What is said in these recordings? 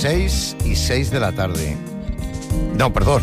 6 y 6 de la tarde. No, perdón.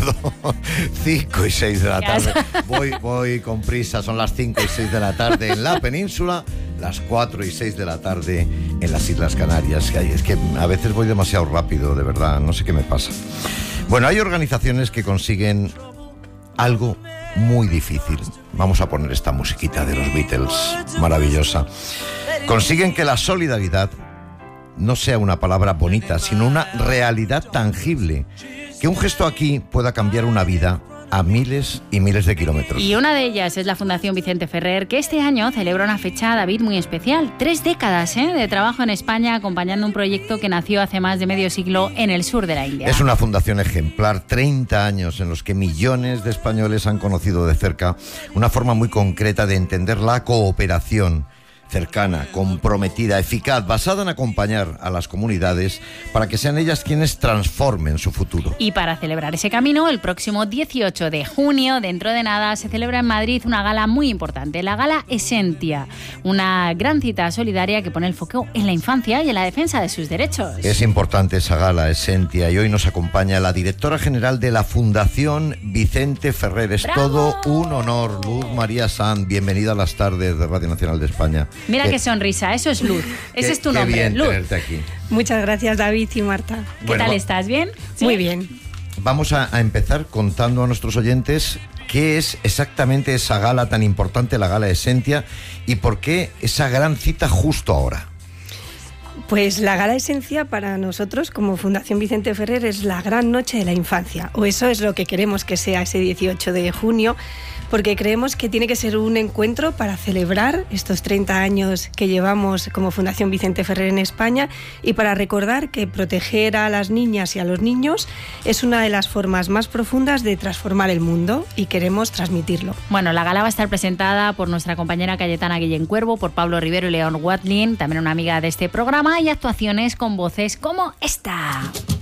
5 y 6 de la tarde. Voy con prisa, son las 5 y 6 de la tarde en la península, las 4 y 6 de la tarde en las Islas Canarias. Es que a veces voy demasiado rápido, de verdad, no sé qué me pasa. Bueno, hay organizaciones que consiguen algo muy difícil. Vamos a poner esta musiquita de los Beatles, maravillosa. Consiguen que la solidaridad no sea una palabra bonita, sino una realidad tangible. Que un gesto aquí pueda cambiar una vida a miles y miles de kilómetros. Y una de ellas es la Fundación Vicente Ferrer, que este año celebra una fecha, David, muy especial. 3 décadas de trabajo en España acompañando un proyecto que nació hace más de medio siglo en el sur de la India. Es una fundación ejemplar, 30 años en los que millones de españoles han conocido de cerca una forma muy concreta de entender la cooperación cercana, comprometida, eficaz, basada en acompañar a las comunidades para que sean ellas quienes transformen su futuro. Y para celebrar ese camino, el próximo 18 de junio, dentro de nada, se celebra en Madrid una gala muy importante, la Gala Esentia, una gran cita solidaria que pone el foco en la infancia y en la defensa de sus derechos. Es importante esa gala Esentia y hoy nos acompaña la directora general de la Fundación Vicente Ferrer. Es ¡Bravo! Todo un honor, Luz María Sanz, bienvenida a las tardes de Radio Nacional de España. Mira qué sonrisa, eso es Luz. Ese es tu nombre, Qué bien Luz. tenerte aquí. Muchas gracias, David y Marta. ¿Qué tal estás? ¿Bien? ¿Sí? Muy bien. Vamos a empezar contando a nuestros oyentes qué es exactamente esa gala tan importante, la Gala Esentia, y por qué esa gran cita justo ahora. Pues la Gala Esencia para nosotros como Fundación Vicente Ferrer es la gran noche de la infancia, o eso es lo que queremos que sea ese 18 de junio, porque creemos que tiene que ser un encuentro para celebrar estos 30 años que llevamos como Fundación Vicente Ferrer en España y para recordar que proteger a las niñas y a los niños es una de las formas más profundas de transformar el mundo y queremos transmitirlo. Bueno, la gala va a estar presentada por nuestra compañera Cayetana Guillén Cuervo, por Pablo Rivero y León Watlin, también una amiga de este programa, y actuaciones con voces como esta.